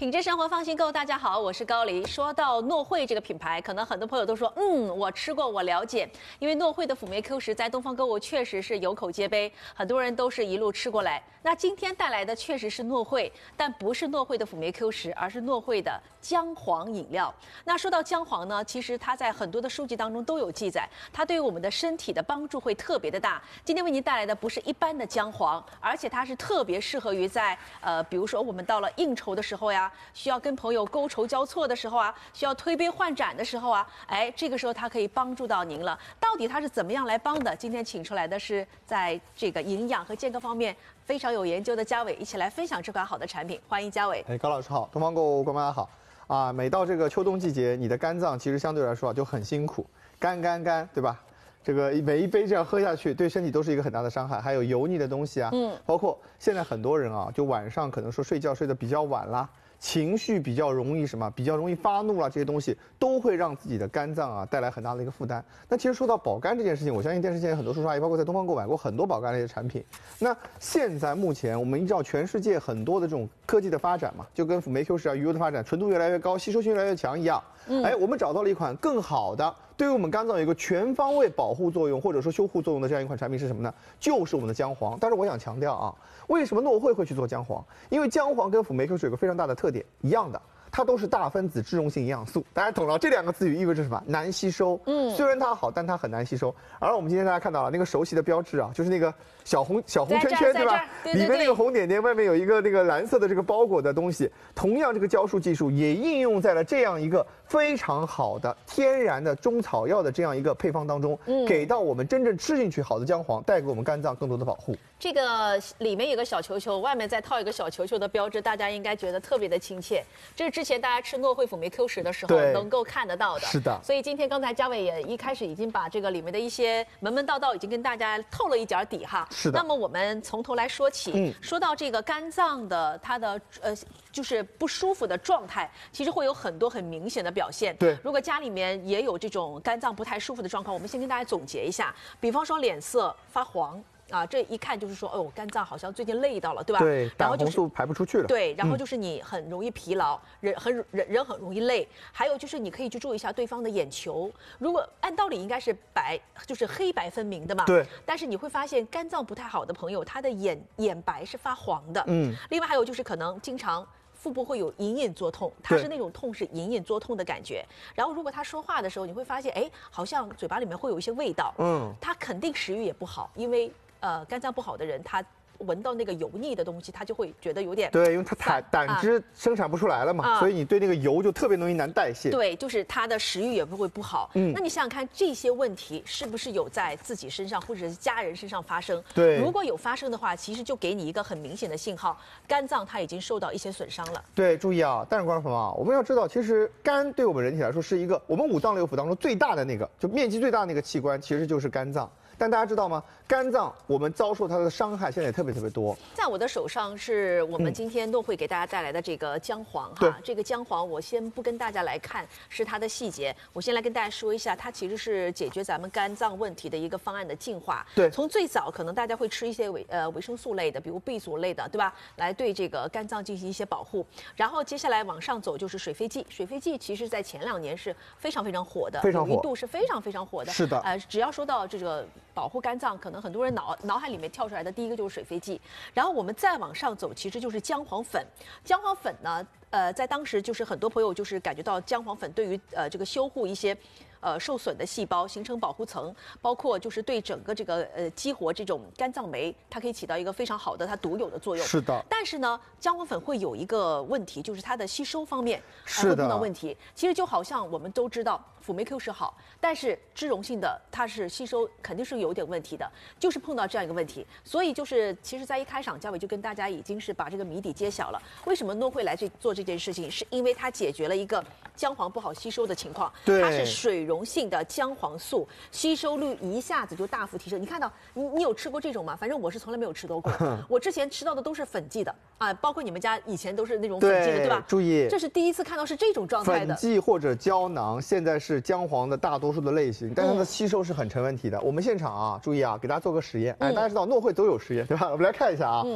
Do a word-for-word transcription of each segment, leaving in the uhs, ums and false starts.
品质生活放心购，大家好，我是高黎。说到诺惠这个品牌，可能很多朋友都说，嗯，我吃过，我了解。因为诺惠的辅酶 Q 十在东方购物确实是有口皆碑，很多人都是一路吃过来。那今天带来的确实是诺惠，但不是诺惠的辅酶 Q 十，而是诺惠的姜黄饮料。那说到姜黄呢，其实它在很多的书籍当中都有记载，它对于我们的身体的帮助会特别的大。今天为您带来的不是一般的姜黄，而且它是特别适合于在呃，比如说我们到了应酬的时候呀。需要跟朋友觥筹交错的时候啊，需要推杯换盏的时候啊，哎，这个时候它可以帮助到您了。到底它是怎么样来帮的？今天请出来的是在这个营养和健康方面非常有研究的嘉伟，一起来分享这款好的产品。欢迎嘉伟。 哎，高老师好，东方购物观众大家好。啊，每到这个秋冬季节，你的肝脏其实相对来说啊就很辛苦，干干干，对吧？这个每一杯这样喝下去，对身体都是一个很大的伤害。还有油腻的东西啊，嗯，包括现在很多人啊，就晚上可能说睡觉睡得比较晚啦。情绪比较容易什么，比较容易发怒了，这些东西都会让自己的肝脏啊带来很大的一个负担。那其实说到保肝这件事情，我相信电视前很多叔叔阿姨，包括在东方购买过很多保肝类的产品。那现在目前我们依照全世界很多的这种科技的发展嘛，就跟辅酶 Q 十啊、鱼油的发展，纯度越来越高，吸收性越来越强一样。嗯，哎，我们找到了一款更好的，对于我们肝脏有一个全方位保护作用或者说修护作用的这样一款产品是什么呢？就是我们的姜黄。但是我想强调啊，为什么诺惠会去做姜黄？因为姜黄跟辅酶 Q 十有个非常大的特点，一样的。它都是大分子脂溶性营养素，大家懂了。这两个词语意味着什么？难吸收。嗯，虽然它好，但它很难吸收。而我们今天大家看到了那个熟悉的标志啊，就是那个小红小红圈圈，对吧？ 对对对， 里面那个红点点，外面有一个那个蓝色的这个包裹的东西。同样，这个酵素技术也应用在了这样一个非常好的天然的中草药的这样一个配方当中，嗯、给到我们真正吃进去好的姜黄，带给我们肝脏更多的保护。 这个里面有个小球球，外面再套一个小球球的标志，大家应该觉得特别的亲切。这是之前大家吃诺惠辅酶 Q 十的时候能够看得到的。 是的。 所以今天刚才嘉伟也一开始已经把这个里面的一些门门道道已经跟大家透了一点底哈。 是的。 那么我们从头来说起，嗯，说到这个肝脏的它的呃就是不舒服的状态，其实会有很多很明显的表现。 对。 如果家里面也有这种肝脏不太舒服的状况，我们先跟大家总结一下，比方说脸色发黄。啊，这一看就是说，哦，肝脏好像最近累到了，对吧？ 对， 然后就是胆红素排不出去了。 对，然后就是你很容易疲劳，人很人人很容易累。还有就是你可以去注意一下对方的眼球，如果按道理应该是白，就是黑白分明的嘛。 对。 但是你会发现肝脏不太好的朋友，他的眼眼白是发黄的。嗯。另外还有就是可能经常。腹部会有隐隐作痛，它是那种痛是隐隐作痛的感觉。然后如果他说话的时候，你会发现，哎，好像嘴巴里面会有一些味道。嗯。他肯定食欲也不好，因为呃肝脏不好的人，他闻到那个油腻的东西，他就会觉得有点对，因为他胆胆汁生产不出来了嘛，啊、所以你对那个油就特别容易难代谢。 对，就是他的食欲也不会不好。嗯。那你想想看，这些问题是不是有在自己身上或者是家人身上发生？ 对。 如果有发生的话，其实就给你一个很明显的信号，肝脏它已经受到一些损伤了。 对，注意啊，但是观众朋友啊，我们要知道，其实肝对我们人体来说是一个我们五脏六腑当中最大的那个，就面积最大的那个器官，其实就是肝脏。但大家知道吗？肝脏我们遭受它的伤害，现在也特别特别多。 在我的手上是我们今天诺惠给大家带来的这个姜黄哈。这个姜黄我先不跟大家来看是它的细节，我先来跟大家说一下，它其实是解决咱们肝脏问题的一个方案的进化。 对。 从最早可能大家会吃一些维呃维生素类的，比如 B 族类的，对吧？来对这个肝脏进行一些保护。然后接下来往上走就是水飞剂，水飞剂其实在前两年是非常非常火的， 非常火， 有一度是非常非常火的。 是的。 呃，只要说到这个。保护肝脏，可能很多人脑脑海里面跳出来的第一个就是水飞剂，然后我们再往上走，其实就是姜黄粉。姜黄粉呢，呃，在当时就是很多朋友就是感觉到姜黄粉对于呃这个修护一些。呃，受损的细胞形成保护层，包括就是对整个这个呃激活这种肝脏酶，它可以起到一个非常好的它独有的作用。 是的。 但是呢，姜黄粉会有一个问题，就是它的吸收方面是的、呃、 会碰到问题。其实就好像我们都知道辅酶 Q 十好，但是脂溶性的它是吸收肯定是有点问题的，就是碰到这样一个问题。所以就是其实在一开场，嘉伟就跟大家已经是把这个谜底揭晓了。为什么诺惠来这做这件事情，是因为它解决了一个姜黄不好吸收的情况。 对。 它是水溶性的姜黄素，吸收率一下子就大幅提升。你看到你你有吃过这种吗？反正我是从来没有吃到过。我之前吃到的都是粉剂的啊，包括你们家以前都是那种粉剂的， 对, 对吧？ 注意， 这是第一次看到是这种状态的。 粉剂或者胶囊，现在是姜黄的大多数的类型，但它的吸收是很成问题的。嗯、我们现场啊，注意啊，给大家做个实验。哎，大家知道诺惠都有实验，对吧？我们来看一下啊。嗯。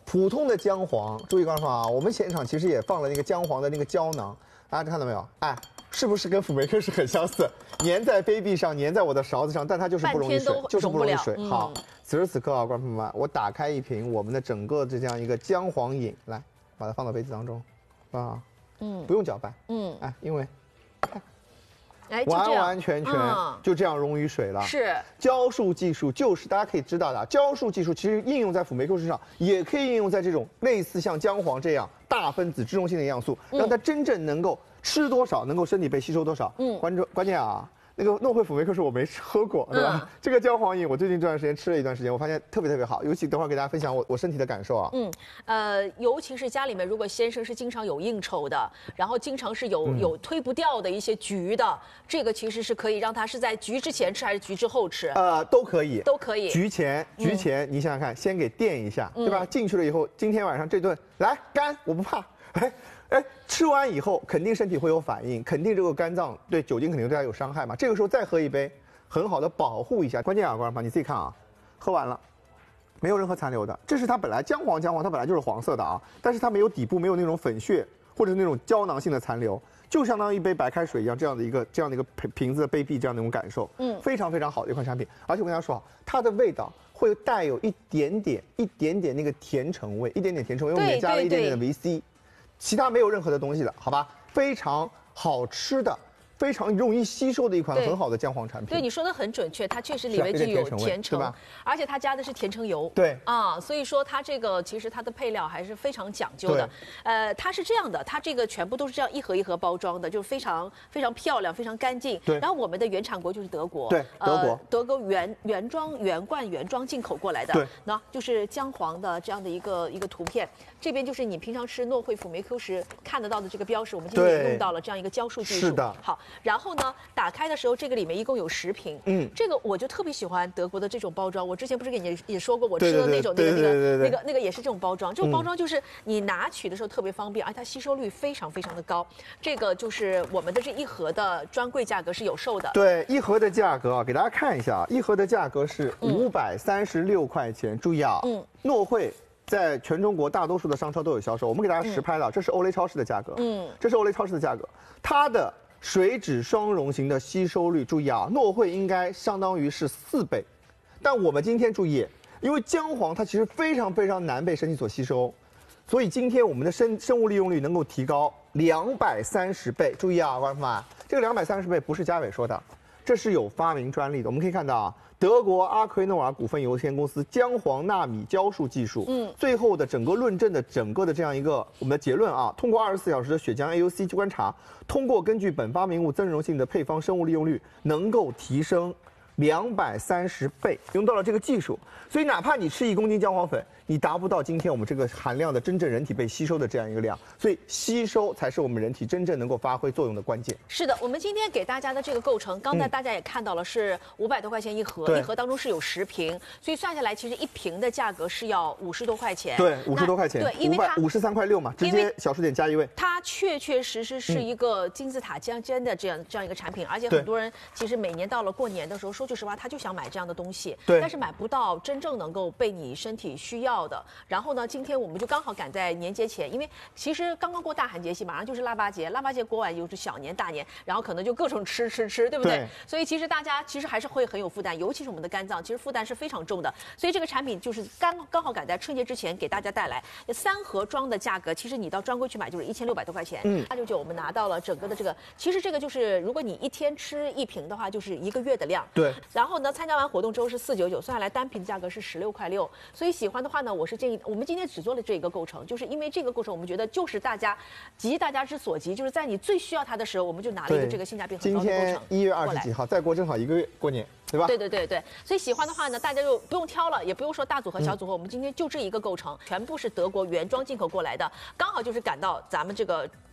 普通的姜黄，注意观众啊，我们现场其实也放了那个姜黄的那个胶囊，大家看到没有？哎，是不是跟辅酶 Q 十很相似？粘在杯壁上，粘在我的勺子上，但它就是不溶于水，就是不溶于水。嗯、好，此时此刻啊，观众朋友们，我打开一瓶我们的整个这样一个姜黄饮，来，把它放到杯子当中，啊，嗯，不用搅拌，嗯，哎，因为。 哎， 完完全全就这样溶于水了。 是浇束技术，就是大家可以知道的，浇束技术其实应用在辅酶 Q 十上，也可以应用在这种类似像姜黄这样大分子脂溶性的营养素，让它真正能够吃多少，能够身体被吸收多少。嗯，关键关键啊。那个诺惠辅酶 Q 十我没喝过，对吧？嗯、这个姜黄饮我最近这段时间吃了一段时间，我发现特别特别好，尤其等会儿给大家分享我我身体的感受啊。 嗯，呃，尤其是家里面如果先生是经常有应酬的，然后经常是有、嗯、有推不掉的一些局的，这个其实是可以让他是在局之前吃还是局之后吃？ 呃，都可以， 都可以。 局前局前，嗯、你想想看，先给垫一下，对吧？进去了以后，今天晚上这顿来干，我不怕，哎。哎，吃完以后肯定身体会有反应，肯定这个肝脏对酒精肯定对它有伤害嘛。这个时候再喝一杯，很好的保护一下。关键啊，观众朋友你自己看啊，喝完了，没有任何残留的。这是它本来姜黄姜黄它本来就是黄色的啊，但是它没有底部没有那种粉屑或者是那种胶囊性的残留，就相当于一杯白开水一样这样的一个这样的一个瓶子的杯壁这样的一种感受。嗯，非常非常好的一款产品。而且我跟大家说啊，它的味道会带有一点点一点点那个甜橙味，一点点甜橙味，因为我们也加了一点点的维 C。其他没有任何的东西了，好吧？非常好吃的，非常容易吸收的一款很好的姜黄产品。 对，你说的很准确，它确实里面就有甜橙， 吧？ 而且它加的是甜橙油。 对啊，所以说它这个其实它的配料还是非常讲究的。呃，它是这样的，它这个全部都是这样一盒一盒包装的，就是非常非常漂亮，非常干净。 对。 然后我们的原产国就是德国。 对，德国。 呃、德国原原装原罐原装进口过来的。 对。 那就是姜黄的这样的一个一个图片。这边就是你平常吃诺惠辅酶 Q 十看得到的这个标识，我们今天也用到了这样一个浇束技术。 是的。 好，然后呢，打开的时候这个里面一共有十瓶。嗯，这个我就特别喜欢德国的这种包装。我之前不是跟你也说过，我吃的那种那个那个那个那个也是这种包装。这种包装就是你拿取的时候特别方便，而且它吸收率非常非常的高。这个就是我们的这一盒的专柜价格是有售的。 对，一盒的价格啊，给大家看一下，一盒的价格是五百三十六块钱。注意啊，嗯，诺惠。在全中国大多数的商超都有销售，我们给大家实拍了，这是欧蕾超市的价格，嗯，这是欧蕾超市的价格，它的水脂双溶型的吸收率，注意啊，诺惠应该相当于是四倍，但我们今天注意，因为姜黄它其实非常非常难被身体所吸收，所以今天我们的生生物利用率能够提高两百三十倍，注意啊，观众们，这个两百三十倍不是嘉伟说的，这是有发明专利的，我们可以看到啊。德国阿奎诺尔股份有限公司姜黄纳米浇束技术，嗯，最后的整个论证的整个的这样一个我们的结论啊，通过二十四小时的血浆 A U C 观察，通过根据本发明物增溶性的配方生物利用率，能够提升两百三十倍，用到了这个技术，所以哪怕你吃一公斤姜黄粉，你达不到今天我们这个含量的真正人体被吸收的这样一个量，所以吸收才是我们人体真正能够发挥作用的关键。 是的，我们今天给大家的这个构成，刚才大家也看到了，是五百多块钱一盒，嗯、一盒当中是有十瓶，所以算下来其实一瓶的价格是要五十多块钱。 对，五十多块钱。 对，因为它五十三块六嘛，直接小数点加一位。 它确确实实是一个金字塔尖尖的这样这样一个产品，而且很多人其实每年到了过年的时候，说句实话，他就想买这样的东西， 对， 但是买不到真正能够被你身体需要的。然后呢，今天我们就刚好赶在年节前，因为其实刚刚过大寒节气，马上就是腊八节，腊八节过完就是小年大年，然后可能就各种吃吃吃，对不对？ 对。 所以其实大家其实还是会很有负担，尤其是我们的肝脏，其实负担是非常重的。所以这个产品就是刚刚好赶在春节之前给大家带来三盒装的价格，其实你到专柜去买就是一千六百多块钱。嗯。八九九我们拿到了整个的这个，其实这个就是如果你一天吃一瓶的话，就是一个月的量。 对。 然后呢，参加完活动之后是四九九，算下来单瓶价格是十六块六。所以喜欢的话呢，我是建议我们今天只做了这一个构成，就是因为这个构成我们觉得就是大家急大家之所急，就是在你最需要它的时候，我们就拿了一个这个性价比很高的构成。 今天一月二十几号，再过正好一个月过年，对吧？ 对对对对，所以喜欢的话呢，大家就不用挑了，也不用说大组合小组合，嗯、我们今天就这一个构成，全部是德国原装进口过来的，刚好就是赶到咱们这个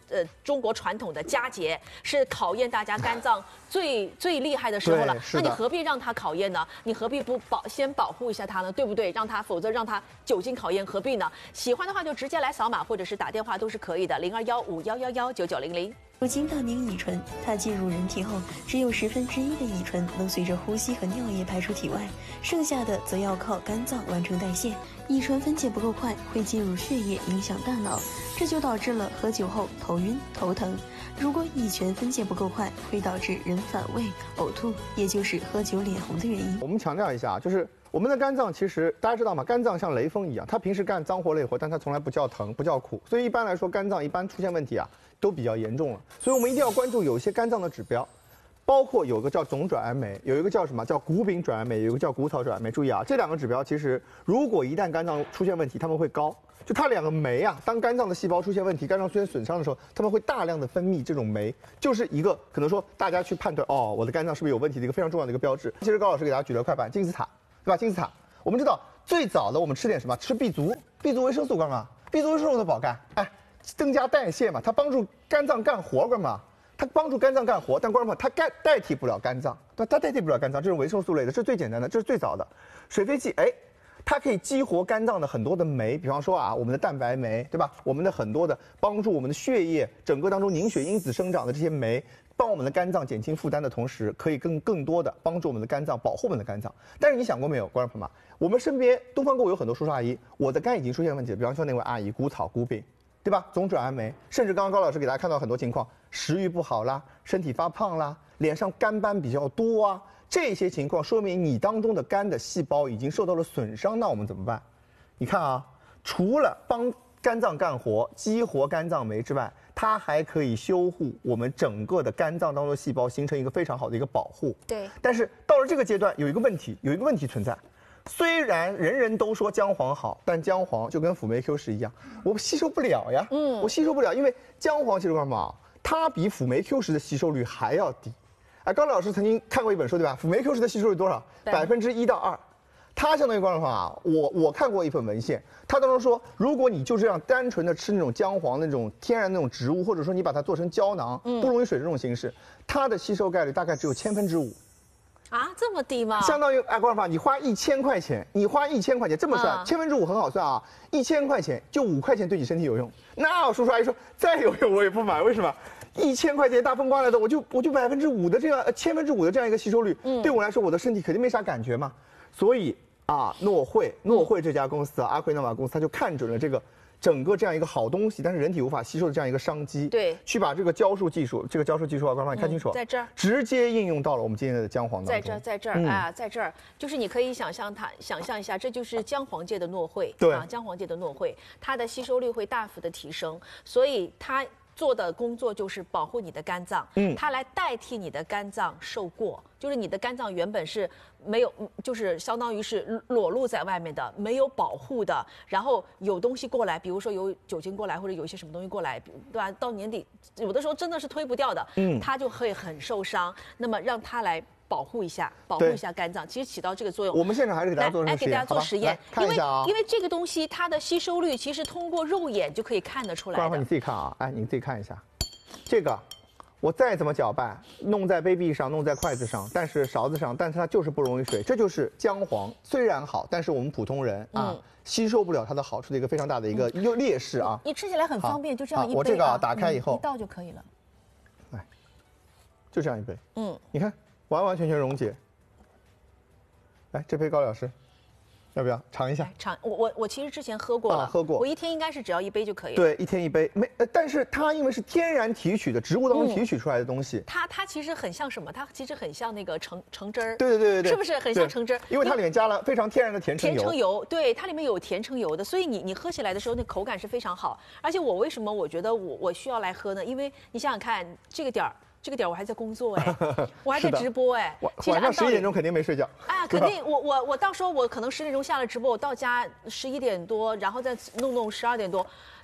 呃中国传统的佳节，是考验大家肝脏最最厉害的时候了。那你何必让它考验呢？你何必不保先保护一下它呢？对不对？让它，否则让它久经考验，何必呢？喜欢的话就直接来扫码或者是打电话都是可以的，零二幺五幺幺幺九九零零。 如今大名乙醇，它进入人体后，只有十分之一的乙醇能随着呼吸和尿液排出体外，剩下的则要靠肝脏完成代谢。乙醇分解不够快，会进入血液，影响大脑，这就导致了喝酒后头晕、头疼。如果乙醛分解不够快，会导致人反胃、呕吐，也就是喝酒脸红的原因。 我们强调一下，就是我们的肝脏其实大家知道吗？肝脏像雷锋一样，它平时干脏活累活，但它从来不叫疼，不叫苦。所以一般来说，肝脏一般出现问题啊，都比较严重了。所以我们一定要关注有一些肝脏的指标。包括有个叫总转氨酶，有一个叫什么叫谷丙转氨酶，有一个叫谷草转氨酶。注意啊，这两个指标其实如果一旦肝脏出现问题，它们会高。就它两个酶啊，当肝脏的细胞出现问题，肝脏出现损伤的时候，它们会大量的分泌这种酶，就是一个可能说大家去判断哦，我的肝脏是不是有问题的一个非常重要的一个标志。其实高老师给大家举了快板，金字塔，对吧？金字塔，我们知道最早的我们吃点什么？吃 B 族 ，B 族维生素干嘛 ？B 族维生素的保肝，哎，增加代谢嘛，它帮助肝脏干活干嘛？它帮助肝脏干活，但观众朋友，它代代替不了肝脏，对，它代替不了肝脏，这是维生素类的，这是最简单的，这是最早的。水飞蓟，哎，它可以激活肝脏的很多的酶，比方说啊，我们的蛋白酶，对吧？我们的很多的帮助我们的血液整个当中凝血因子生长的这些酶，帮我们的肝脏减轻负担的同时，可以更更多的帮助我们的肝脏，保护我们的肝脏。但是你想过没有，观众朋友们，我们身边东方购物有很多叔叔阿姨，我的肝已经出现问题了，比方说那位阿姨，谷草、谷丙。对吧？总转氨酶，甚至刚刚高老师给大家看到很多情况，食欲不好啦，身体发胖啦，脸上肝斑比较多啊，这些情况说明你当中的肝的细胞已经受到了损伤，那我们怎么办？你看啊，除了帮肝脏干活、激活肝脏酶之外，它还可以修护我们整个的肝脏当中的细胞，形成一个非常好的一个保护。 对。 但是到了这个阶段，有一个问题，有一个问题存在。虽然人人都说姜黄好，但姜黄就跟辅酶 Q 十一样，我吸收不了呀。嗯，我吸收不了，因为姜黄其实干嘛？它比辅酶 Q 十的吸收率还要低。哎，高老师曾经看过一本书，对吧？辅酶 Q 十的吸收率多少？百分之一到二。它相当于观众朋友啊，我我看过一份文献，它当中说，如果你就这样单纯的吃那种姜黄那种天然那种植物，或者说你把它做成胶囊，不溶于水这种形式，它的吸收概率大概只有千分之五。 啊，这么低吗？ 相当于哎，观众朋友，你花一千块钱，你花一千块钱这么算，千分之五很好算啊，一千块钱就五块钱对你身体有用。那我叔叔阿姨说再有用我也不买，为什么？一千块钱大风刮来的，我就我就百分之五的这样呃千分之五的这样一个吸收率，嗯，对我来说我的身体肯定没啥感觉嘛。所以啊，诺惠诺惠这家公司啊，阿奎诺瓦公司，他就看准了这个。整个这样一个好东西，但是人体无法吸收的这样一个商机， 对， 去把这个胶束技术，这个胶束技术啊，观众你看清楚， 嗯、在这儿直接应用到了我们今天的姜黄当中， 在这儿，在这儿、嗯、啊，在这儿，就是你可以想象它，想象一下，这就是姜黄界的诺惠， 对啊，姜黄界的诺惠，它的吸收率会大幅的提升，所以它做的工作就是保护你的肝脏，嗯，它来代替你的肝脏受过，就是你的肝脏原本是没有，就是相当于是裸露在外面的，没有保护的，然后有东西过来，比如说有酒精过来，或者有一些什么东西过来，对吧？到年底有的时候真的是推不掉的，嗯，它就会很受伤。那么让它来保护一下，保护一下肝脏，其实起到这个作用。 我们现场还是给大家做实验， 来给大家做实验， 看一下啊， 因为因为这个东西它的吸收率其实通过肉眼就可以看得出来的。 观众你自己看啊，哎，你自己看一下，这个。我再怎么搅拌，弄在杯壁上，弄在筷子上，但是勺子上，但是它就是不溶于水。这就是姜黄，虽然好，但是我们普通人啊、嗯、吸收不了它的好处的一个非常大的一个优劣势啊。 你吃起来很方便，就这样一杯、啊。 我这个啊打开以后、 嗯、一倒就可以了。 哎，就这样一杯。嗯，你看完完全全溶解。来，这杯高老师。要不要尝一下？ 尝我我我其实之前喝过了， 啊、喝过。 我一天应该是只要一杯就可以了。 对，一天一杯。没，呃、但是它因为是天然提取的，植物当中提取出来的东西。 嗯、它它其实很像什么？它其实很像那个橙橙汁儿。 对对对对对。 是不是很像橙汁儿？ 因为它里面加了非常天然的甜橙油。 甜橙油，对，它里面有甜橙油的，所以你你喝起来的时候，那口感是非常好。而且我为什么我觉得我我需要来喝呢？因为你想想看，这个点儿。这个点我还在工作哎，我还在直播哎， 晚上十一点钟肯定没睡觉。 啊，肯定我我我到时候我可能十点钟下了直播，我到家十一点多，然后再弄弄十二点多，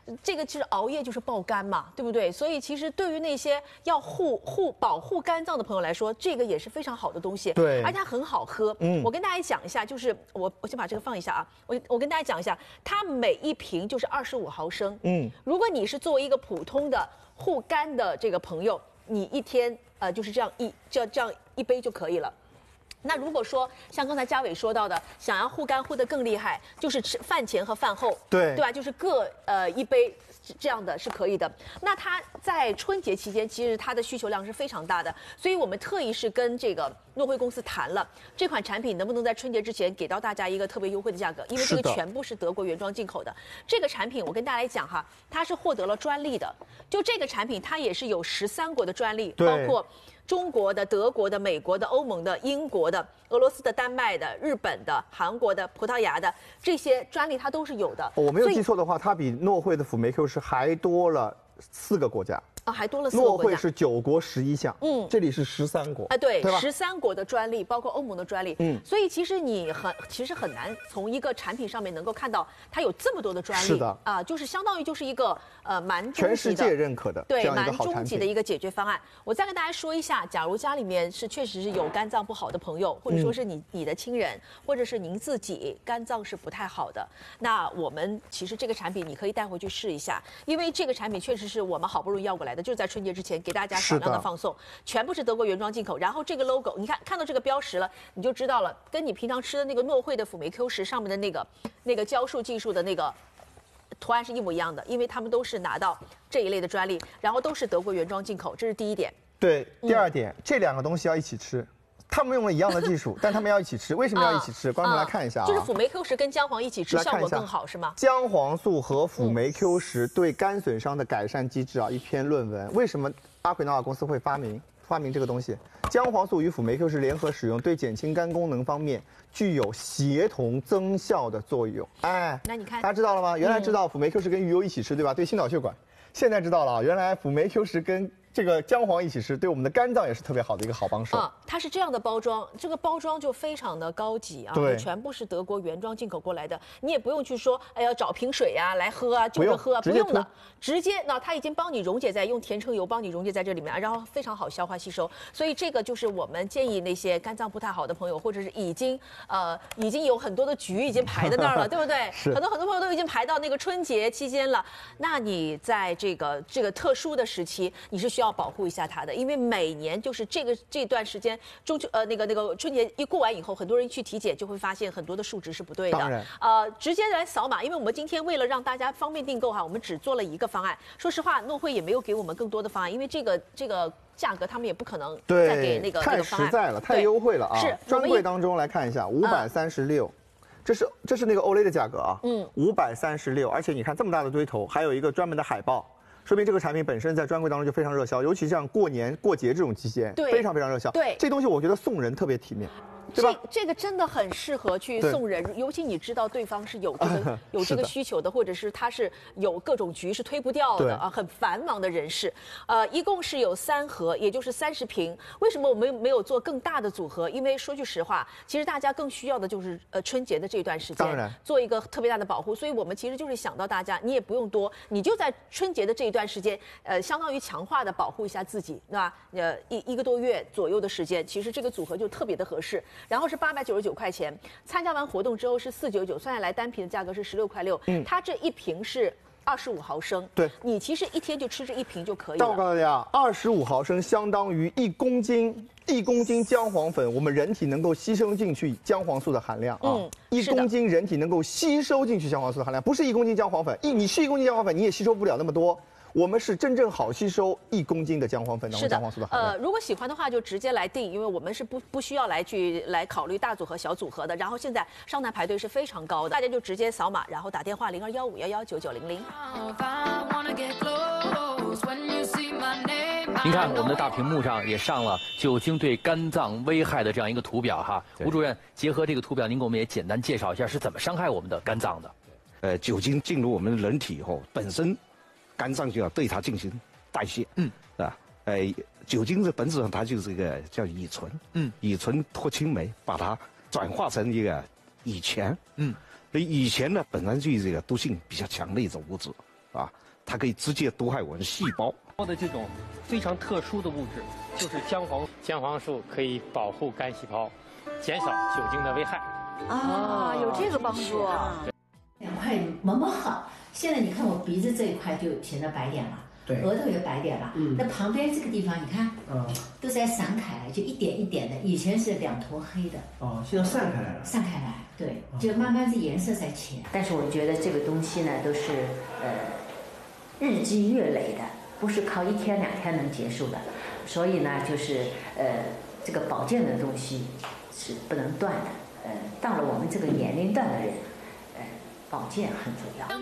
这个其实熬夜就是爆肝嘛，对不对？所以其实对于那些要护护保护肝脏的朋友来说，这个也是非常好的东西。 对， 而且它很好喝。嗯，我跟大家讲一下，就是我我先把这个放一下啊，我我跟大家讲一下，它每一瓶就是二十五毫升。嗯，如果你是作为一个普通的护肝的这个朋友，你一天呃就是这样一这这样一杯就可以了。那如果说像刚才嘉伟说到的，想要护肝护得更厉害，就是吃饭前和饭后， 对对吧？就是各呃一杯这样的是可以的。那它在春节期间，其实它的需求量是非常大的，所以我们特意是跟这个诺辉公司谈了，这款产品能不能在春节之前给到大家一个特别优惠的价格，因为这个全部是德国原装进口的。这个产品我跟大家来讲哈，它是获得了专利的，就这个产品它也是有十三国的专利，包括中国的、德国的、美国的、欧盟的、英国的、俄罗斯的、丹麦的、日本的、韩国的、葡萄牙的这些专利，它都是有的。 我没有记错的话，它比诺惠的辅酶 Q 十还多了四个国家。 啊，还多了四个国家。 诺惠是九国十一项，嗯，这里是十三国啊，对，十三国的专利，包括欧盟的专利，嗯，所以其实你很其实很难从一个产品上面能够看到它有这么多的专利， 是的啊，就是相当于就是一个呃蛮终极的全世界认可的对蛮终极的一个解决方案。我再跟大家说一下，假如家里面是确实是有肝脏不好的朋友，或者说是你、嗯、你的亲人，或者是您自己肝脏是不太好的，那我们其实这个产品你可以带回去试一下，因为这个产品确实是我们好不容易要过来的，就是在春节之前。给大家少量的放送，全部是德国原装进口。然后这个 logo， 你看看到这个标识了，你就知道了，跟你平常吃的那个诺惠的辅酶 Q 十上面的那个那个胶束技术的那个图案是一模一样的，因为他们都是拿到这一类的专利，然后都是德国原装进口，这是第一点。 对，第二点，嗯、这两个东西要一起吃。他们用了一样的技术，但他们要一起吃，为什么要一起吃？观众们来看一下啊， 就是辅酶 Q 十跟姜黄一起吃，效果更好是吗？ 姜黄素和辅酶 Q 十对肝损伤的改善机制啊，一篇论文。为什么阿奎诺瓦公司会发明发明这个东西？姜黄素与辅酶 Q 十联合使用，对减轻肝功能方面具有协同增效的作用。哎， 那你看， 大家知道了吗？原来知道辅酶 Q 十跟鱼油一起吃，对吧？对心脑血管。现在知道了，原来辅酶 Q 十跟这个姜黄一起吃，对我们的肝脏也是特别好的一个好帮手啊。它是这样的包装，这个包装就非常的高级啊， 对， 全部是德国原装进口过来的，你也不用去说，哎呀找瓶水呀、啊、来喝啊，就着喝啊，不用的，直接那它已经帮你溶解在用甜橙油帮你溶解在这里面，然后非常好消化吸收，所以这个就是我们建议那些肝脏不太好的朋友，或者是已经呃已经有很多的局已经排在那儿了，对不对？ 是很多很多朋友都已经排到那个春节期间了，那你在这个这个特殊的时期，你是需要保护一下它的，因为每年就是这个这段时间中秋呃那个那个春节一过完以后，很多人去体检就会发现很多的数值是不对的。 当然， 呃，直接来扫码，因为我们今天为了让大家方便订购哈，我们只做了一个方案。说实话，诺惠也没有给我们更多的方案，因为这个这个价格他们也不可能再给那个那个方案。太实在了，太优惠了啊！ 是专柜当中来看一下，五百三十六。这是这是那个欧蕾的价格啊，嗯，五百三十六，而且你看这么大的堆头，还有一个专门的海报，说明这个产品本身在专柜当中就非常热销，尤其像过年过节这种期间， 对， 非常非常热销。 对， 这东西我觉得送人特别体面。对吧？ 这这个真的很适合去送人，尤其你知道对方是有这个有这个需求的，或者是他是有各种局是推不掉的啊，很繁忙的人士。呃，一共是有三盒，也就是三十瓶。为什么我们没有做更大的组合？因为说句实话，其实大家更需要的就是呃春节的这段时间，做一个特别大的保护。所以我们其实就是想到大家，你也不用多，你就在春节的这一段时间，呃，相当于强化的保护一下自己，对吧？呃，一一个多月左右的时间，其实这个组合就特别的合适。然后是八百九十九块钱，参加完活动之后是四九九，算下来单瓶的价格是十六块六。嗯，它这一瓶是二十五毫升， 对， 你其实一天就吃这一瓶就可以了。 但我告诉大家，二十五毫升相当于一公斤，一公斤姜黄粉，我们人体能够吸收进去姜黄素的含量啊，嗯，一公斤人体能够吸收进去姜黄素的含量，不是一公斤姜黄粉，一你吃一公斤姜黄粉，你也吸收不了那么多。我们是真正好吸收一公斤的姜黄粉当中姜黄素的含量。 呃，如果喜欢的话就直接来订，因为我们是不不需要来去来考虑大组合、小组合的。然后现在上台排队是非常高的，大家就直接扫码，然后打电话零二幺五幺幺九九零零。 您看，我们的大屏幕上也上了酒精对肝脏危害的这样一个图表哈。吴主任，结合这个图表，您给我们也简单介绍一下是怎么伤害我们的肝脏的。 呃，酒精进入我们人体以后，本身肝脏就要对它进行代谢，嗯，啊，呃，酒精的本质上它就是一个叫乙醇，嗯，乙醇脱氢酶把它转化成一个乙醛，嗯，所以乙醛呢本来就是这个毒性比较强的一种物质， 啊，它可以直接毒害我们的细胞。 的这种非常特殊的物质就是姜黄， 姜黄素可以保护肝细胞，减少酒精的危害。 啊，有这个帮助啊！ 两块毛毛好，现在你看我鼻子这一块就显得白点了，对，额头也白点了。嗯，那旁边这个地方你看，嗯，都在散开来，就一点一点的，以前是两坨黑的。 哦，现在散开来了。 散开来，对，就慢慢这颜色在浅。但是我觉得这个东西呢，都是呃日积月累的。不是靠一天两天能结束的，所以呢，就是呃，这个保健的东西是不能断的。呃，到了我们这个年龄段的人，呃，保健很主要。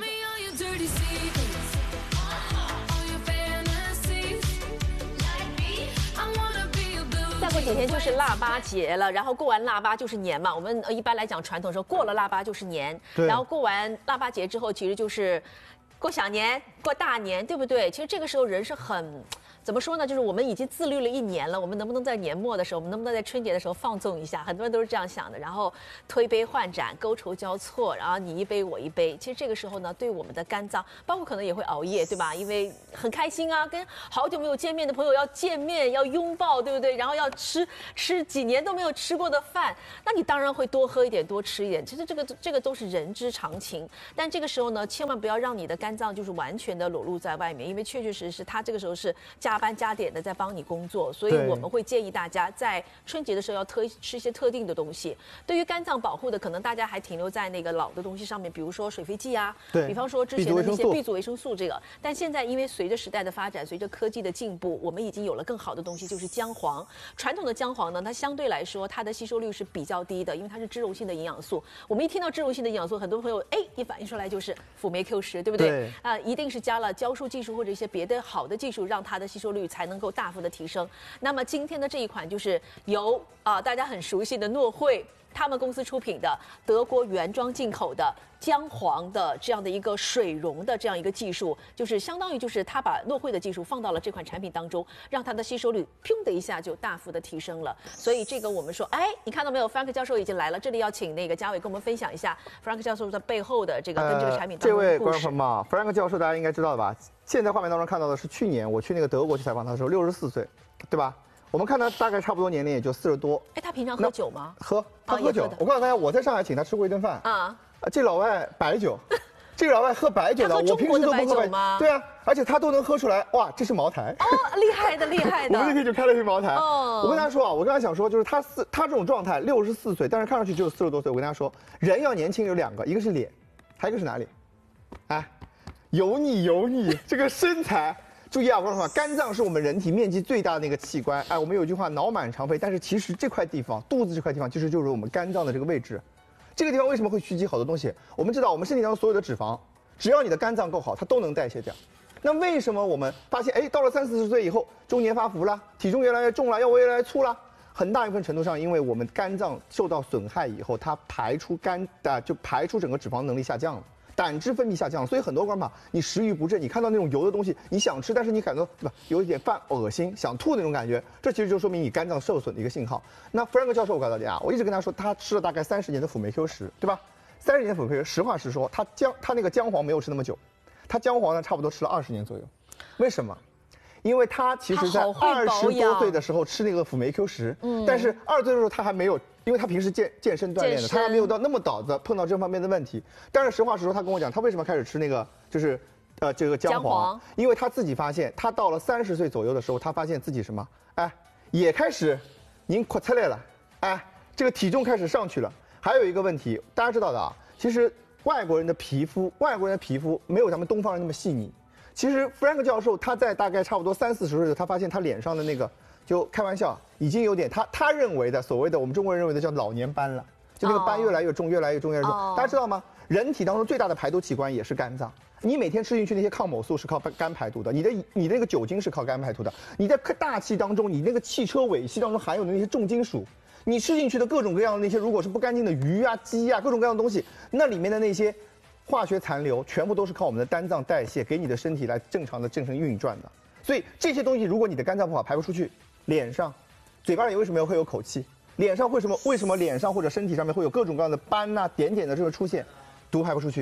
再过几天就是腊八节了，然后过完腊八就是年嘛。我们一般来讲传统说过了腊八就是年，然后过完腊八节之后，其实就是过小年、过大年，对不对？其实这个时候人是很，怎么说呢？就是我们已经自律了一年了，我们能不能在年末的时候，我们能不能在春节的时候放纵一下？很多人都是这样想的。然后推杯换盏、觥筹交错，然后你一杯我一杯。其实这个时候呢，对我们的肝脏，包括可能也会熬夜，对吧？因为很开心啊，跟好久没有见面的朋友要见面、要拥抱，对不对？然后要吃吃几年都没有吃过的饭，那你当然会多喝一点、多吃一点。其实这个这个都是人之常情。但这个时候呢，千万不要让你的肝脏就是完全的裸露在外面，因为确确实实它这个时候是加班加点的在帮你工作，所以我们会建议大家在春节的时候要特吃一些特定的东西。对于肝脏保护的，可能大家还停留在那个老的东西上面，比如说水飞剂啊，对，比方说之前的那些 B 族维生素这个。但现在因为随着时代的发展，随着科技的进步，我们已经有了更好的东西，就是姜黄。传统的姜黄呢，它相对来说它的吸收率是比较低的，因为它是脂溶性的营养素。我们一听到脂溶性的营养素，很多朋友哎一反应出来就是辅酶 Q 十，对不对？对啊、呃，一定是加了胶束技术或者一些别的好的技术，让它的吸收率才能够大幅的提升。那么今天的这一款就是由啊、呃、大家很熟悉的诺汇他们公司出品的德国原装进口的姜黄的这样的一个水溶的这样一个技术，就是相当于就是它把诺汇的技术放到了这款产品当中，让它的吸收率砰的一下就大幅的提升了。所以这个我们说，哎，你看到没有 ？Frank 教授已经来了，这里要请那个嘉伟跟我们分享一下 Frank 教授在背后的这个跟这个产品当中的故事。呃、这位观众朋友们 ，Frank 教授大家应该知道的吧？现在画面当中看到的是去年我去那个德国去采访他的时候，六十四岁，对吧？我们看他大概差不多年龄也就四十多。 哎，他平常喝酒吗？ 喝，他喝酒。我告诉大家，我在上海请他吃过一顿饭。啊，这老外白酒，这个老外喝白酒的，我平时都不喝白酒吗？对啊，而且他都能喝出来。哇，这是茅台。 哦，厉害的，厉害的。 我们那天就开了一瓶茅台。哦。我跟他说啊，我跟他想说，就是他四他这种状态，六十四岁，但是看上去只有四十多岁。我跟他说，人要年轻有两个，一个是脸，还有一个是哪里？哎，油腻油腻，这个身材。注意啊，我跟你说，肝脏是我们人体面积最大的那个器官。哎，我们有一句话，脑满肠肥，但是其实这块地方，肚子这块地方，其实就是我们肝脏的这个位置。这个地方为什么会蓄积好多东西？我们知道，我们身体当中所有的脂肪，只要你的肝脏够好，它都能代谢掉。那为什么我们发现，哎，到了三四十岁以后，中年发福了，体重越来越重了，腰围越来越粗了？很大一部分程度上，因为我们肝脏受到损害以后，它排出肝啊，就排出整个脂肪能力下降了。胆汁分泌下降，所以很多观众朋友，你食欲不振，你看到那种油的东西，你想吃，但是你感到对吧，有一点犯恶心、想吐那种感觉，这其实就说明你肝脏受损的一个信号。那 Frank 教授，我告诉大家，我一直跟他说，他吃了大概三十年的辅酶 Q 十，对吧？三十年辅酶 Q 十，实话实说，他姜他那个姜黄没有吃那么久，他姜黄呢差不多吃了二十年左右。为什么？因为他其实在二十多岁的时候吃那个辅酶 Q 十，嗯，但是二十岁的时候他还没有。因为他平时健健身锻炼的，他还没有到那么早的碰到这方面的问题。但是实话实说，他跟我讲，他为什么开始吃那个就是，呃，这个姜黄？姜黄因为他自己发现，他到了三十岁左右的时候，他发现自己什么？哎，也开始，您快出来了，哎，这个体重开始上去了。还有一个问题，大家知道的啊，其实外国人的皮肤，外国人的皮肤没有咱们东方人那么细腻。其实 Frank 教授他在大概差不多三四十岁的时候，他发现他脸上的那个。就开玩笑，已经有点他他认为的所谓的我们中国人认为的叫老年斑了，就那个斑越来越重，越来越重，越来越重。Oh. 大家知道吗？人体当中最大的排毒器官也是肝脏。你每天吃进去那些抗某素是靠肝排毒的，你的你的那个酒精是靠肝排毒的。你在大气当中，你那个汽车尾气当中含有的那些重金属，你吃进去的各种各样的那些，如果是不干净的鱼啊、鸡啊，各种各样的东西，那里面的那些化学残留，全部都是靠我们的肝脏代谢给你的身体来正常的正常运转的。所以这些东西，如果你的肝脏不好，排不出去。脸上、嘴巴里为什么会有口气？脸上为什么为什么脸上或者身体上面会有各种各样的斑呐、点点的这个出现？毒排不出去。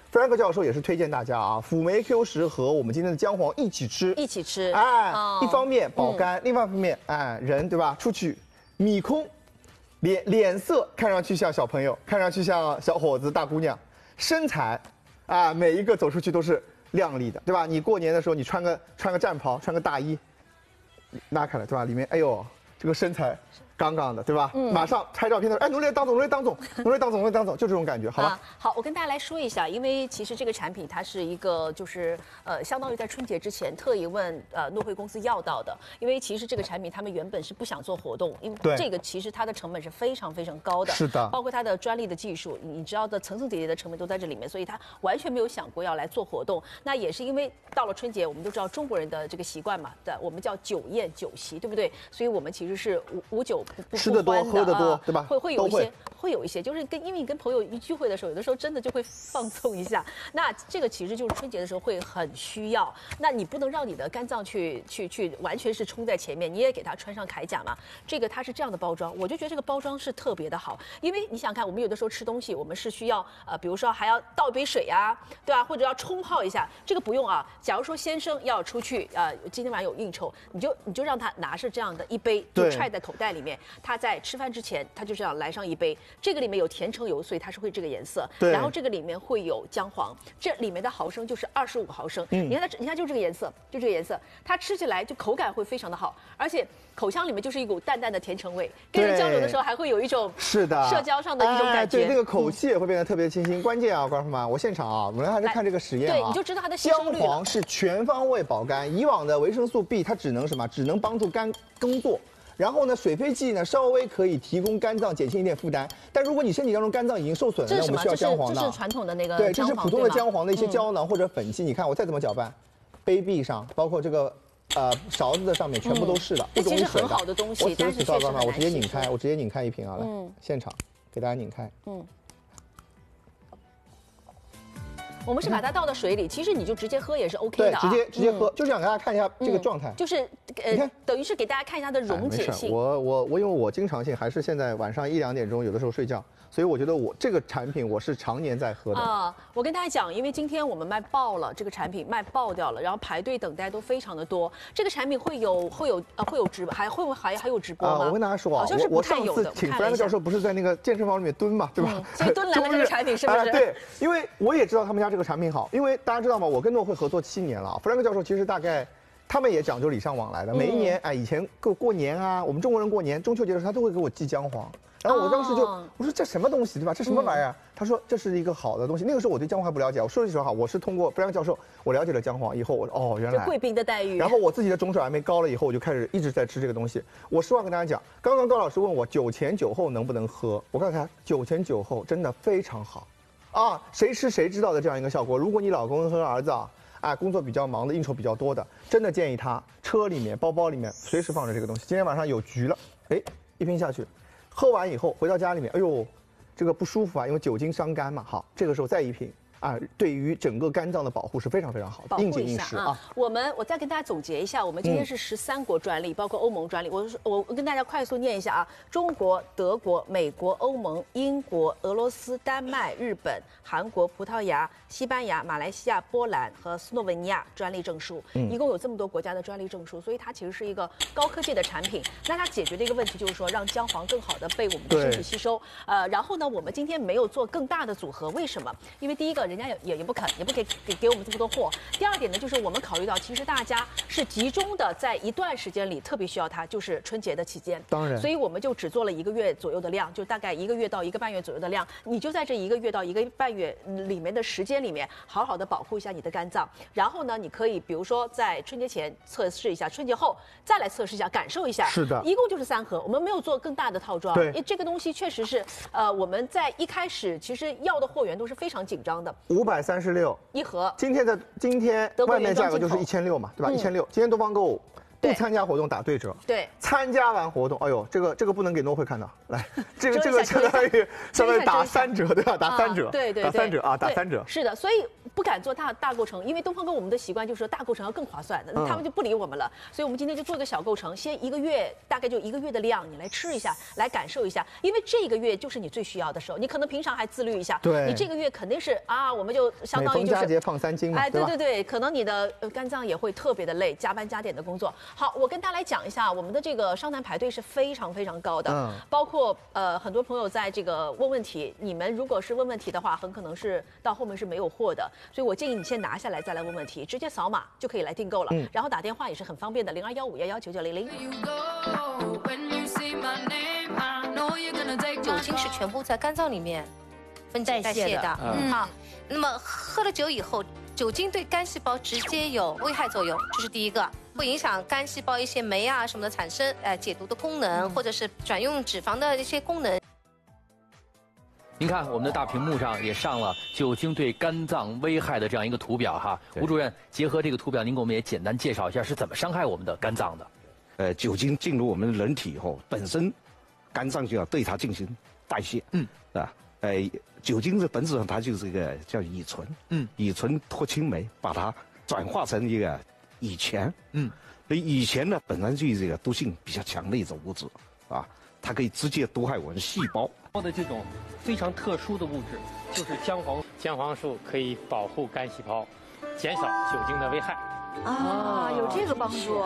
弗兰克教授也是推荐大家啊，辅酶 Q 十和我们今天的姜黄一起吃， 一起吃。 哎， 哦、 一方面保肝，嗯、另外一方面，哎，人对吧？出去米空，脸脸色看上去像小朋友，看上去像小伙子、大姑娘，身材啊，每一个走出去都是靓丽的，对吧？你过年的时候，你穿个穿个战袍，穿个大衣，拉开了，对吧？里面，哎呦，这个身材。杠杠的，对吧？嗯，马上拍照片的时候，哎，努力当总，努力当总，努力当总，努力当总，就这种感觉，好吧、啊？ 好，我跟大家来说一下，因为其实这个产品它是一个，就是呃，相当于在春节之前特意问呃诺汇公司要到的，因为其实这个产品他们原本是不想做活动，因为这个其实它的成本是非常非常高的， 是的， 包括它的专利的技术，你知道的层层叠叠的成本都在这里面，所以它完全没有想过要来做活动。那也是因为到了春节，我们都知道中国人的这个习惯嘛，对，我们叫酒宴酒席，对不对？所以我们其实是无无酒不不吃的多。喝得多，对吧？ 会会有一些，会有一些，就是跟因为你跟朋友一聚会的时候，有的时候真的就会放纵一下。那这个其实就是春节的时候会很需要。那你不能让你的肝脏去去去完全是冲在前面，你也给它穿上铠甲嘛。这个它是这样的包装，我就觉得这个包装是特别的好，因为你想看，我们有的时候吃东西，我们是需要呃，比如说还要倒一杯水啊，对吧？或者要冲泡一下，这个不用啊。假如说先生要出去，呃，今天晚上有应酬，你就你就让他拿着这样的一杯，就揣在口袋里面，他在吃饭之前，他就这样来上一杯。这个里面有甜橙油，所以它是会这个颜色。 对。 然后这个里面会有姜黄，这里面的毫升就是二十五毫升。嗯。你看它，你看就这个颜色，就这个颜色，它吃起来就口感会非常的好，而且口腔里面就是一股淡淡的甜橙味，跟人交流的时候还会有一种是的社交上的一种感觉。 哎、对，那个口气也会变得特别清新。嗯、关键啊，观众朋友们，我现场啊，我们还是看这个实验啊， 对，你就知道它的吸收率了。 姜黄是全方位保肝，以往的维生素 B 它只能什么？只能帮助肝工作。然后呢，水飞剂呢稍微可以提供肝脏减轻一点负担，但如果你身体当中肝脏已经受损了，那我们需要姜黄的。这是传统的那个对，这是普通的姜黄的一些胶囊或者粉剂。嗯、你看我再怎么搅拌，杯壁上包括这个呃勺子的上面全部都是的， 这、嗯、其实很好的东西， 我但是确实很难我直接拧开，我直接拧开一瓶啊，来，嗯、现场给大家拧开，嗯。 我们是把它倒到水里，其实你就直接喝也是 OK 的、啊、 对，直接直接喝，嗯、就是想给大家看一下这个状态， 嗯、就是呃，等于是给大家看一下它的溶解性。 哎、我我我因为我经常性还是现在晚上一两点钟，有的时候睡觉。所以我觉得我这个产品我是常年在喝的啊。我跟大家讲，因为今天我们卖爆了，这个产品卖爆掉了，然后排队等待都非常的多。这个产品会有会有呃会有直还会不会还还有直播吗？ 啊，我跟大家说啊， 好像是不太有的。 我上次请弗兰克教授不是在那个健身房里面蹲嘛，对吧？ 嗯、所以蹲来了这个产品是不是？ 啊、对，因为我也知道他们家这个产品好，因为大家知道吗？我跟诺汇合作七年了，弗兰克教授其实大概。他们也讲究礼尚往来的，每一年哎，以前过过年啊，我们中国人过年中秋节的时候，他都会给我寄姜黄。然后我当时就我说这什么东西对吧？这什么玩意儿？他说这是一个好的东西。那个时候我对姜黄还不了解，我说句实话，我是通过弗兰克教授我了解了姜黄以后，我哦原来贵宾的待遇。 然后我自己的种水癌没高了以后，我就开始一直在吃这个东西。我实话跟大家讲，刚刚高老师问我酒前酒后能不能喝，我告诉他酒前酒后真的非常好，啊，谁吃谁知道的这样一个效果。如果你老公和儿子啊。哎，工作比较忙的，应酬比较多的，真的建议他车里面、包包里面随时放着这个东西。今天晚上有局了，哎，一瓶下去，喝完以后回到家里面，哎呦，这个不舒服啊，因为酒精伤肝嘛。好，这个时候再一瓶。啊，对于整个肝脏的保护是非常非常好的，应景应时啊。 我们我再跟大家总结一下，我们今天是十三国专利，嗯、包括欧盟专利。我我我跟大家快速念一下啊：中国、德国、美国、欧盟、英国、俄罗斯、丹麦、日本、韩国、葡萄牙、西班牙、马来西亚、波兰和斯洛文尼亚专利证书，嗯、一共有这么多国家的专利证书，所以它其实是一个高科技的产品。那它解决的一个问题就是说，让姜黄更好的被我们的身体吸收。呃，然后呢，我们今天没有做更大的组合，为什么？因为第一个。人家也也也不肯，也不给给给我们这么多货。第二点呢，就是我们考虑到，其实大家是集中的在一段时间里特别需要它，就是春节的期间。 当然， 所以我们就只做了一个月左右的量，就大概一个月到一个半月左右的量。你就在这一个月到一个半月里面的时间里面，好好的保护一下你的肝脏。然后呢，你可以比如说在春节前测试一下，春节后再来测试一下，感受一下。 是的， 一共就是三盒，我们没有做更大的套装。 对， 因为这个东西确实是，呃，我们在一开始其实要的货源都是非常紧张的。 五百三十六一盒， 今天的今天外面价格就是一千六嘛，对吧？一千六，今天东方购物不参加活动打对折。 对， 参加完活动，哎呦，这个这个不能给诺慧看到，来，这个这个相当于相当于打三折，对吧？打三折， 对对， 打三折啊，打三折。 是的，所以不敢做大大构成，因为东方跟我们的习惯就是说大构成要更划算的，他们就不理我们了。所以我们今天就做个小构成，先一个月大概就一个月的量，你来吃一下，来感受一下，因为这个月就是你最需要的时候，你可能平常还自律一下， 对， 你这个月肯定是啊，我们就相当于就是每逢佳节胖三斤嘛， 哎，对对对，可能你的肝脏也会特别的累，加班加点的工作。好，我跟大家来讲一下，我们的这个商谈排队是非常非常高的，嗯，包括呃很多朋友在这个问问题，你们如果是问问题的话，很可能是到后面是没有货的，所以我建议你先拿下来再来问问题，直接扫码就可以来订购了，嗯，然后打电话也是很方便的，零二幺五幺幺九九零零。 酒精是全部在肝脏里面分解代谢的，嗯，好，那么喝了酒以后，酒精对肝细胞直接有危害作用，这是第一个，会影响肝细胞一些酶啊什么的产生，呃，解毒的功能，或者是转用脂肪的一些功能。 您看，我们的大屏幕上也上了酒精对肝脏危害的这样一个图表哈。吴主任，结合这个图表，您给我们也简单介绍一下是怎么伤害我们的肝脏的。 呃，酒精进入我们人体以后，本身肝脏就要对它进行代谢，嗯，是吧？呃，酒精的本质上它就是一个叫乙醇，嗯，乙醇脱氢酶把它转化成一个乙醛，嗯，所以乙醛呢本身就是这个毒性比较强的一种物质，啊，它可以直接毒害我们细胞。 的这种非常特殊的物质就是姜黄， 姜黄素可以保护肝细胞，减少酒精的危害。 啊，有这个帮助。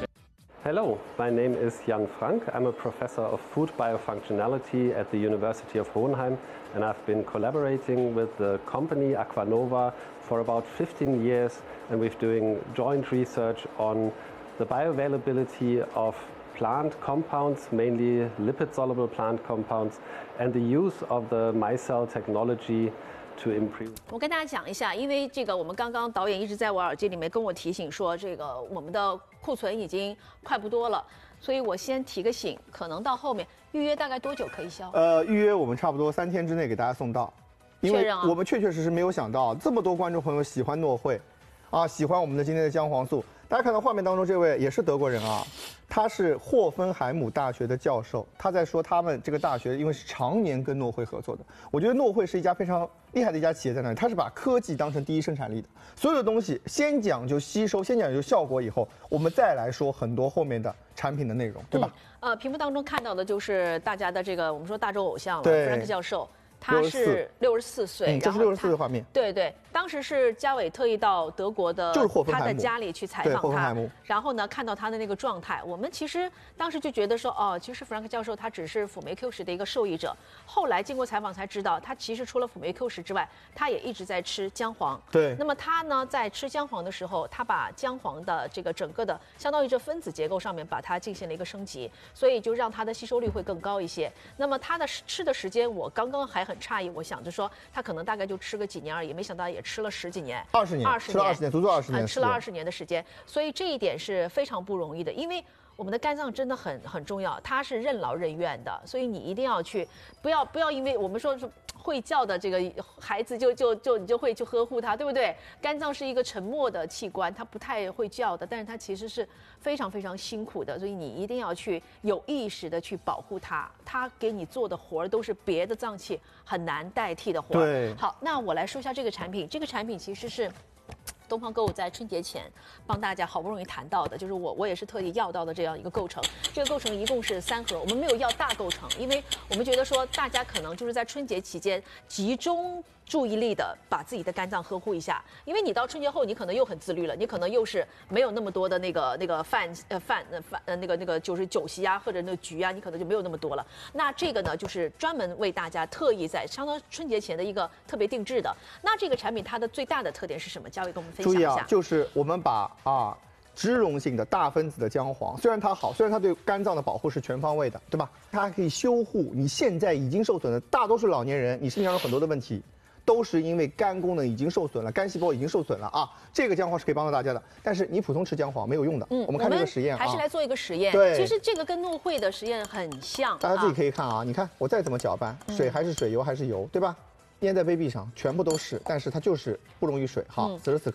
Hello, my name is Jan Frank. I'm a professor of food biofunctionality at the University of Hohenheim, and I've been collaborating with the company Aquanova for about fifteen years, and we're doing joint research on the bioavailability of plant compounds, mainly lipid-soluble plant compounds, and the use of the micelle technology to improve. 我跟大家讲一下，因为这个我们刚刚导演一直在我耳机里面跟我提醒说，这个我们的库存已经快不多了，所以我先提个醒，可能到后面预约大概多久可以销？ 呃，预约我们差不多三天之内给大家送到，因为我们确确实实没有想到这么多观众朋友喜欢诺慧，啊，喜欢我们的今天的姜黄素。大家看到画面当中这位也是德国人啊，他是霍芬海姆大学的教授，他在说他们这个大学因为是常年跟诺慧合作的。我觉得诺慧是一家非常厉害的一家企业在那里，他是把科技当成第一生产力的，所有的东西先讲究吸收，先讲究效果，以后我们再来说很多后面的产品的内容，对吧？ 嗯、呃，屏幕当中看到的就是大家的这个我们说大洲偶像了，弗兰克教授。他是六十四岁， 嗯，这是六十四岁的画面。 对对，当时是嘉伟特意到德国的他的家里去采访他，然后呢看到他的那个状态，我们其实当时就觉得说，哦，其实弗兰克教授他只是辅酶 Q 十的一个受益者。后来经过采访才知道，他其实除了辅酶 Q 十之外，他也一直在吃姜黄。 对。 那么他呢在吃姜黄的时候，他把姜黄的这个整个的相当于这分子结构上面把它进行了一个升级，所以就让它的吸收率会更高一些。那么他的吃的时间，我刚刚还很诧异，我想着说他可能大概就吃个几年而已，没想到也吃了十几年， 二十年， 二十年，吃了二十年，足足二十年， 吃了二十年的时间，所以这一点是非常不容易的，因为我们的肝脏真的很很重要，它是任劳任怨的，所以你一定要去，不要不要因为我们说是会叫的这个孩子就就就你就会去呵护他，对不对？肝脏是一个沉默的器官，它不太会叫的，但是它其实是非常非常辛苦的，所以你一定要去有意识的去保护它，它给你做的活儿都是别的脏器很难代替的活儿。 对， 好，那我来说一下这个产品，这个产品其实是东方购物在春节前帮大家好不容易谈到的，就是我我也是特意要到的这样一个构成。这个构成一共是三盒，我们没有要大构成，因为我们觉得说大家可能就是在春节期间集中注意力的把自己的肝脏呵护一下，因为你到春节后你可能又很自律了，你可能又是没有那么多的那个那个饭呃饭呃饭呃那个那个就是酒席啊或者那个局啊，你可能就没有那么多了。那这个呢就是专门为大家特意在相当春节前的一个特别定制的。那这个产品它的最大的特点是什么？嘉伟跟我们分享一下。 注意啊，就是我们把啊。脂溶性的大分子的姜黄，虽然它好，虽然它对肝脏的保护是全方位的，对吧？它还可以修护你现在已经受损的大多数老年人，你身上有很多的问题，都是因为肝功能已经受损了，肝细胞已经受损了啊。这个姜黄是可以帮到大家的，但是你普通吃姜黄没有用的。嗯，我们看这个实验啊， 还是来做一个实验。 对， 其实这个跟诺慧的实验很像。 大家自己可以看啊，你看我再怎么搅拌，水还是水，油还是油，对吧？粘在杯壁上全部都是，但是它就是不溶于水。好，此时此刻啊。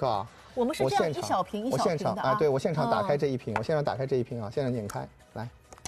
我们是这样一小瓶一小瓶的啊。 哎，对我现场打开这一瓶，我现场打开这一瓶啊，现场拧开来，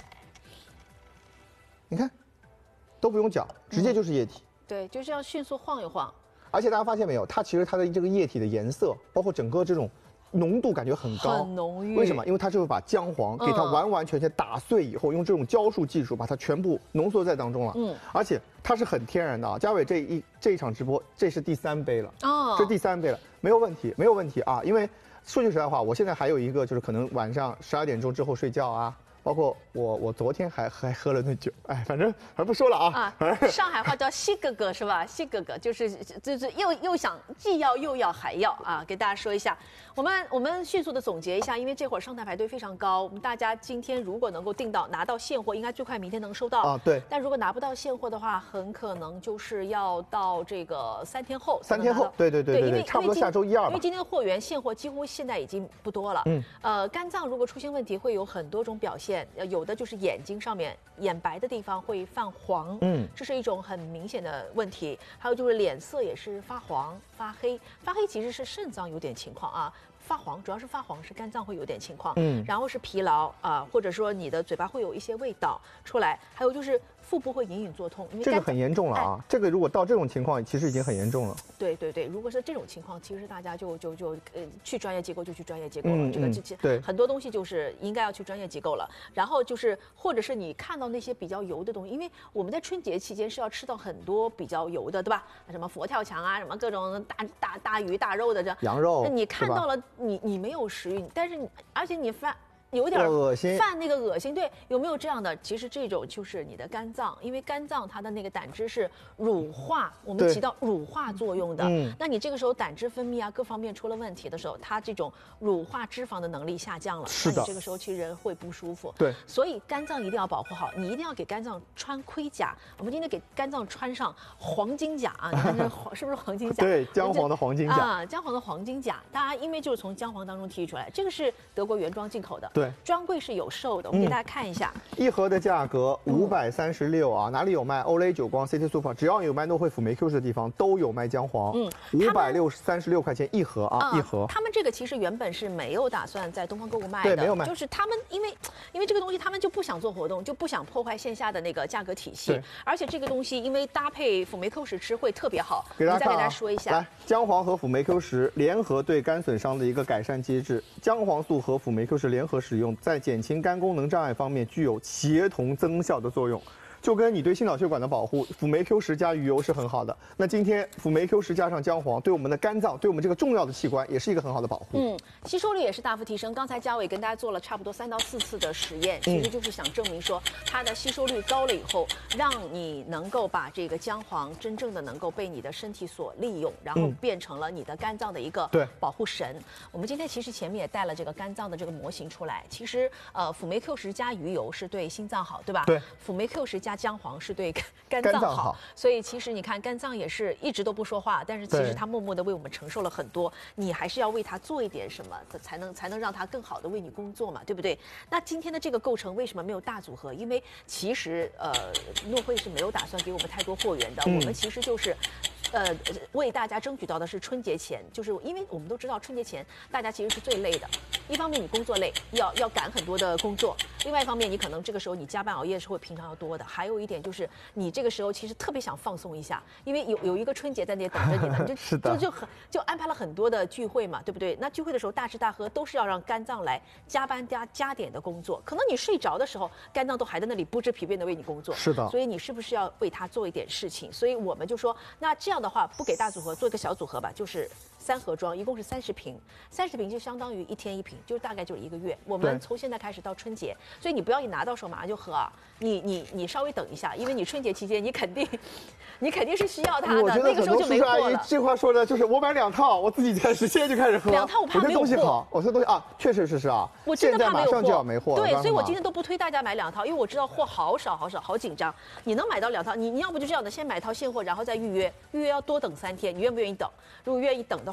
你看，都不用搅，直接就是液体。 对，就这样迅速晃一晃。 而且大家发现没有，它其实它的这个液体的颜色，包括整个这种浓度感觉很高， 很浓郁。 为什么？因为它就是把姜黄给它完完全全打碎以后，用这种浇筑技术把它全部浓缩在当中了。嗯，而且它是很天然的啊。嘉伟这一这一场直播，这是第三杯了。哦，这第三杯了，没有问题，没有问题啊。因为说句实在话，我现在还有一个就是可能晚上十二点钟之后睡觉啊。包括我，我昨天还还喝了那酒，哎，反正还不说了啊。 啊，上海话叫西哥哥是吧？西哥哥就是就是又又想既要又要还要啊，给大家说一下。我们我们迅速的总结一下，因为这会儿上台排队非常高，我们大家今天如果能够订到拿到现货，应该最快明天能收到啊。对。 但如果拿不到现货的话，很可能就是要到这个三天后。 三天后，对对对对对，差不多下周一二吧。 因为今天的货源现货几乎现在已经不多了。嗯。呃，肝脏如果出现问题，会有很多种表现。有的就是眼睛上面眼白的地方会泛黄，嗯，这是一种很明显的问题。还有就是脸色也是发黄、发黑，发黑其实是肾脏有点情况啊。发黄主要是发黄是肝脏会有点情况，嗯，然后是疲劳啊，或者说你的嘴巴会有一些味道出来，还有就是腹部会隐隐作痛，因为这个很严重了啊！哎、这个如果到这种情况，其实已经很严重了。 对对对，如果是这种情况，其实大家就就就呃去专业机构就去专业机构了。嗯、这个这对很多东西就是应该要去专业机构了。然后就是或者是你看到那些比较油的东西，因为我们在春节期间是要吃到很多比较油的，对吧？什么佛跳墙啊，什么各种大大大鱼大肉的这羊肉， 那你看到了，你你没有食欲，但是你而且你犯。有点恶心， 犯那个恶心，对，有没有这样的？其实这种就是你的肝脏，因为肝脏它的那个胆汁是乳化，我们起到乳化作用的。嗯，那你这个时候胆汁分泌啊各方面出了问题的时候，它这种乳化脂肪的能力下降了， 是的， 那你这个时候其实人会不舒服。 对， 所以肝脏一定要保护好，你一定要给肝脏穿盔甲。我们今天给肝脏穿上黄金甲啊，你看这黄是不是黄金甲？ 对，姜黄的黄金甲啊，姜黄的黄金甲，大家因为就是从姜黄当中提取出来，这个是德国原装进口的。 对。 专柜是有售的，我们给大家看一下， 嗯、一盒的价格五百三十六啊，哪里有卖？欧蕾、久光、C T Super， 只要有卖诺惠辅酶 Q 十的地方都有卖姜黄。嗯，五百六三十六块钱一盒啊，一盒。 他们这个其实原本是没有打算在东方购物卖的， 对，没有卖。 就是他们因为因为这个东西，他们就不想做活动，就不想破坏线下的那个价格体系。而且这个东西因为搭配辅酶 Q 十吃会特别好。 给大家看、啊、 再给大家说一下， 来，姜黄和辅酶 Q 十联合对肝损伤的一个改善机制，姜黄素和辅酶 Q 十联合使用，在减轻肝功能障碍方面具有协同增效的作用。就跟你对心脑血管的保护，辅酶 Q 十加鱼油是很好的。那今天辅酶 Q 十加上姜黄，对我们的肝脏，对我们这个重要的器官，也是一个很好的保护。 嗯，吸收率也是大幅提升。刚才嘉伟跟大家做了差不多三到四次的实验，其实就是想证明说，它的吸收率高了以后，让你能够把这个姜黄真正的能够被你的身体所利用，然后变成了你的肝脏的一个保护神。我们今天其实前面也带了这个肝脏的这个模型出来。其实呃，辅酶 Q 十加鱼油是对心脏好，对吧？ 对。 辅酶 Q 十加姜黄是对肝脏 好, 脏好，所以其实你看肝脏也是一直都不说话，但是其实它默默的为我们承受了很多，你还是要为它做一点什么，才能才能让它更好的为你工作嘛，对不对？那今天的这个构成为什么没有大组合？因为其实呃，诺惠是没有打算给我们太多货源的，嗯、我们其实就是。呃，为大家争取到的是春节前，就是因为我们都知道春节前大家其实是最累的。一方面你工作累，要要赶很多的工作；另外一方面你可能这个时候你加班熬夜是会平常要多的。还有一点就是你这个时候其实特别想放松一下，因为有有一个春节在那里等着你呢，就就就很就安排了很多的聚会嘛，对不对？那聚会的时候大吃大喝都是要让肝脏来加班加加点的工作，可能你睡着的时候肝脏都还在那里不知疲惫的为你工作。 是的， 所以你是不是要为它做一点事情？所以我们就说，那这样的话不给大组合，做一个小组合吧，就是三盒装，一共是三十瓶，三十瓶就相当于一天一瓶，就大概就是一个月。我们从现在开始到春节，所以你不要一拿到手马上就喝啊，你你你稍微等一下，因为你春节期间你肯定，你肯定是需要它的，那个时候就没货了。 这话说的就是我买两套，我自己开始现在就开始喝。 两套我怕没有货。 我这东西好，我这东西啊，确实是是啊。 我真的怕没有货。 现在马上就要没货了。 对，所以我今天都不推大家买两套，因为我知道货好少好少，好紧张。你能买到两套，你你要不就这样的，先买套现货，然后再预约，预约要多等三天，你愿不愿意等？如果愿意等的话。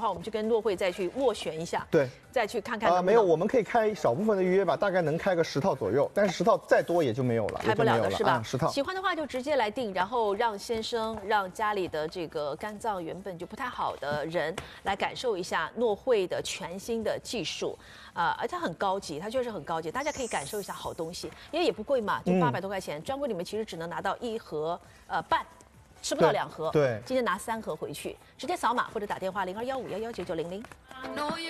话，我们就跟诺慧再去斡旋一下， 对， 再去看看能不能。 啊，没有，我们可以开少部分的预约吧，大概能开个十套左右，但是十套再多也就没有了， 开不了了是吧？ 十套。 喜欢的话就直接来订，然后让先生、让家里的这个肝脏原本就不太好的人来感受一下诺慧的全新的技术。啊、呃，而且很高级，它确实很高级，大家可以感受一下好东西，因为也不贵嘛，就八百多块钱。专柜里面其实只能拿到一盒呃半，吃不到两盒。 对， 今天拿三盒回去，直接扫码或者打电话零二幺五幺幺九九零零。